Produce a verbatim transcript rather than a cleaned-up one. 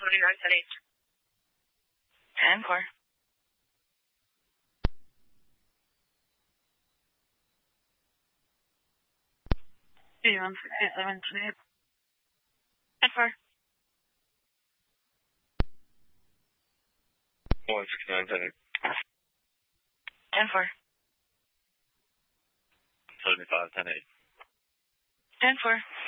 twenty-nine, ten eight. ten four. Two one six eight seven two eight. ten four. one six nine, ten eight. ten four. seventy-five, ten eight. ten four.